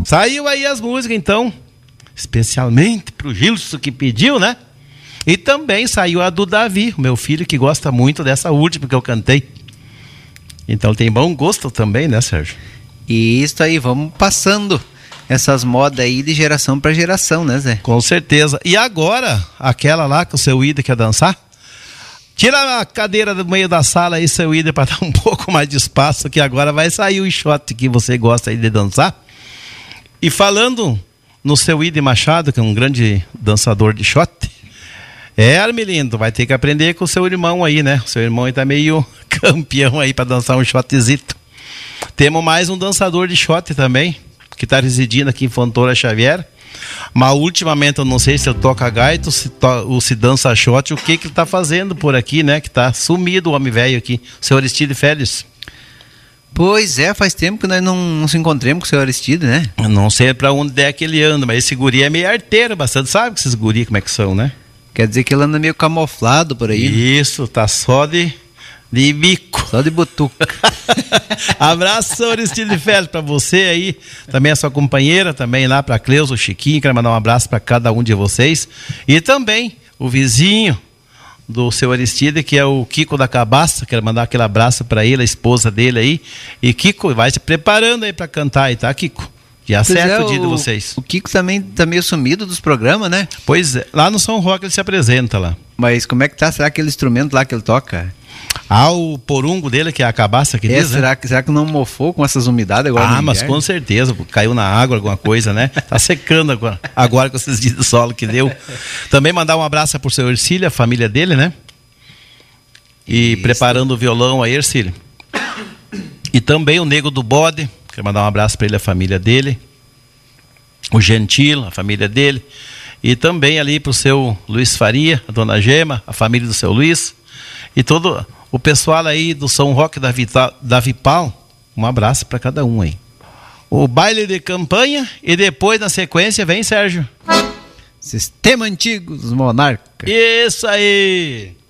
Saiu aí as músicas, então, especialmente pro Gilson que pediu, né? E também saiu a do Davi, meu filho, que gosta muito dessa última que eu cantei. Então tem bom gosto também, né, Sérgio? Isso aí, vamos passando essas modas aí de geração para geração, né, Zé? Com certeza. E agora, aquela lá que o seu Ida quer dançar? Tira a cadeira do meio da sala aí, seu Ida, para dar um pouco mais de espaço, que agora vai sair o shot que você gosta aí de dançar. E falando no seu Ida Machado, que é um grande dançador de shot, Armilindo, vai ter que aprender com o seu irmão aí, né? O seu irmão aí tá meio campeão aí para dançar um shotzito. Temos mais um dançador de shot também, que está residindo aqui em Fontoura Xavier. Mas ultimamente eu não sei se eu toca gaita ou se dança shot, o que ele está fazendo por aqui, né? Que está sumido o homem velho aqui, o senhor Aristide Félix. Pois é, faz tempo que nós não nos encontremos com o senhor Aristide, né? Eu não sei para onde é que ele anda, mas esse guri é meio arteiro, bastante, sabe que esses guri como é que são, né? Quer dizer que ele anda meio camuflado por aí. Isso, tá só de bico. Só de butuca. Abraço, Aristide Félix, pra você aí, também a sua companheira, também lá pra Cleusa, o Chiquinho, quero mandar um abraço pra cada um de vocês. E também o vizinho do seu Aristide, que é o Kiko da Cabaça, quero mandar aquele abraço pra ele, a esposa dele aí. E Kiko, vai se preparando aí pra cantar aí, tá, Kiko? Já acerta o dia de vocês. O Kiko também tá meio sumido dos programas, né? Pois é, lá no São Roque ele se apresenta lá. Mas como é que tá? Será aquele instrumento lá que ele toca? Ah, o porungo dele, que é a cabaça que diz, será, né? será que não mofou com essas umidades agora? Ah, mas com certeza, caiu na água alguma coisa, né? Tá secando agora com esses dias de sol que deu. Também mandar um abraço pro seu Ercílio, a família dele, né? E isso, preparando o violão aí, Ercílio. E também o Nego do Bode, quero mandar um abraço para ele, a família dele. O Gentil, a família dele. E também ali pro seu Luiz Faria, a dona Gema, a família do seu Luiz. E todo o pessoal aí do São Roque da Vipal, um abraço para cada um aí. O baile de campanha e depois, na sequência, vem Sérgio. Sistema Antigo dos Monarcas. Isso aí!